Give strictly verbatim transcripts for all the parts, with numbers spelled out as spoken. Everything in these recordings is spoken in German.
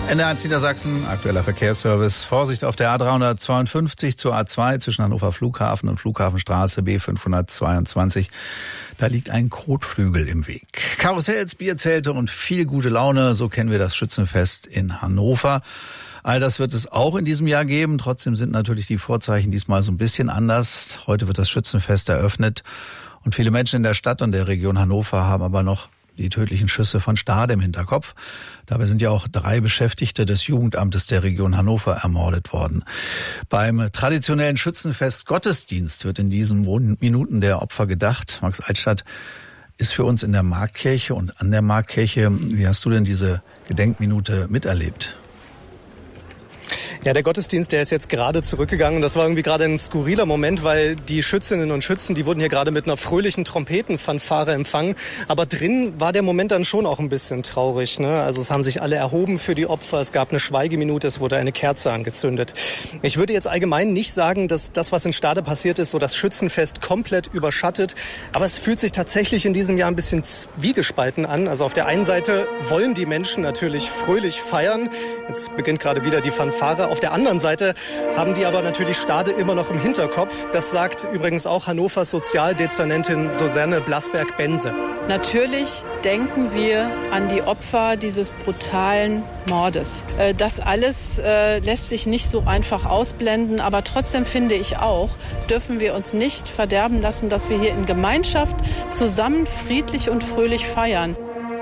N D R eins Niedersachsen, aktueller Verkehrsservice. Vorsicht auf der A dreihundertzweiundfünfzig zur A zwei zwischen Hannover Flughafen und Flughafenstraße B fünfhundertzweiundzwanzig. Da liegt ein Kotflügel im Weg. Karussells, Bierzelte und viel gute Laune, so kennen wir das Schützenfest in Hannover. All das wird es auch in diesem Jahr geben. Trotzdem sind natürlich die Vorzeichen diesmal so ein bisschen anders. Heute wird das Schützenfest eröffnet und viele Menschen in der Stadt und der Region Hannover haben aber noch die tödlichen Schüsse von Stade im Hinterkopf. Dabei sind ja auch drei Beschäftigte des Jugendamtes der Region Hannover ermordet worden. Beim traditionellen Schützenfest Gottesdienst wird in diesen Minuten der Opfer gedacht. Max Altstadt ist für uns in der Marktkirche und an der Marktkirche. Wie hast du denn diese Gedenkminute miterlebt? Ja, der Gottesdienst, der ist jetzt gerade zurückgegangen. Das war irgendwie gerade ein skurriler Moment, weil die Schützinnen und Schützen, die wurden hier gerade mit einer fröhlichen Trompetenfanfare empfangen. Aber drin war der Moment dann schon auch ein bisschen traurig, ne? Also es haben sich alle erhoben für die Opfer. Es gab eine Schweigeminute, es wurde eine Kerze angezündet. Ich würde jetzt allgemein nicht sagen, dass das, was in Stade passiert ist, so das Schützenfest komplett überschattet. Aber es fühlt sich tatsächlich in diesem Jahr ein bisschen zwiegespalten an. Also auf der einen Seite wollen die Menschen natürlich fröhlich feiern. Jetzt beginnt gerade wieder die Fanfare. Auf der anderen Seite haben die aber natürlich Stade immer noch im Hinterkopf. Das sagt übrigens auch Hannovers Sozialdezernentin Susanne Blasberg-Bense. Natürlich denken wir an die Opfer dieses brutalen Mordes. Das alles lässt sich nicht so einfach ausblenden, aber trotzdem finde ich auch, dürfen wir uns nicht verderben lassen, dass wir hier in Gemeinschaft zusammen friedlich und fröhlich feiern.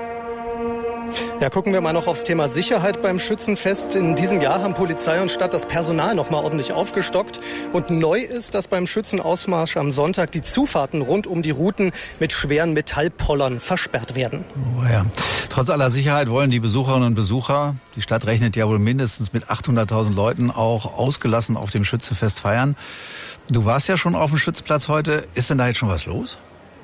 Ja, gucken wir mal noch aufs Thema Sicherheit beim Schützenfest. In diesem Jahr haben Polizei und Stadt das Personal noch mal ordentlich aufgestockt. Und neu ist, dass beim Schützenausmarsch am Sonntag die Zufahrten rund um die Routen mit schweren Metallpollern versperrt werden. Oh ja. Trotz aller Sicherheit wollen die Besucherinnen und Besucher, die Stadt rechnet ja wohl mindestens mit achthunderttausend Leuten, auch ausgelassen auf dem Schützenfest feiern. Du warst ja schon auf dem Schützplatz heute. Ist denn da jetzt schon was los?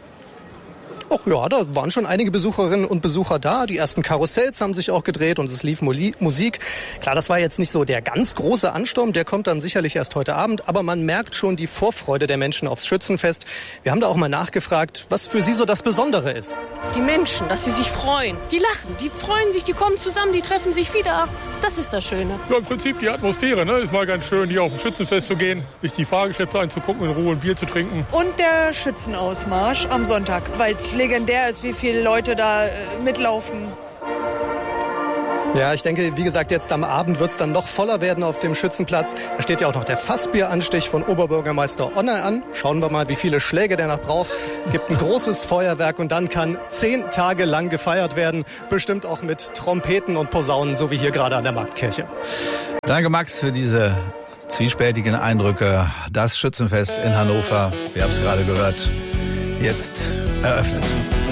Ach ja, da waren schon einige Besucherinnen und Besucher da. Die ersten Karussells haben sich auch gedreht und es lief Musik. Klar, das war jetzt nicht so der ganz große Ansturm, der kommt dann sicherlich erst heute Abend. Aber man merkt schon die Vorfreude der Menschen aufs Schützenfest. Wir haben da auch mal nachgefragt, was für sie so das Besondere ist. Die Menschen, dass sie sich freuen. Die lachen, die freuen sich, die kommen zusammen, die treffen sich wieder. Das ist das Schöne. Ja, im Prinzip die Atmosphäre, ne? Ist mal ganz schön, hier auf dem Schützenfest zu gehen, sich die Fahrgeschäfte anzugucken, in Ruhe ein Bier zu trinken. Und der Schützenausmarsch am Sonntag, weil es legendär ist, wie viele Leute da äh, mitlaufen. Ja, ich denke, wie gesagt, jetzt am Abend wird es dann noch voller werden auf dem Schützenplatz. Da steht ja auch noch der Fassbieranstich von Oberbürgermeister Onner an. Schauen wir mal, wie viele Schläge der noch braucht. Gibt ein großes Feuerwerk und dann kann zehn Tage lang gefeiert werden. Bestimmt auch mit Trompeten und Posaunen, so wie hier gerade an der Marktkirche. Danke, Max, für diese zwiespältigen Eindrücke. Das Schützenfest in Hannover, wir haben es gerade gehört, jetzt eröffnet.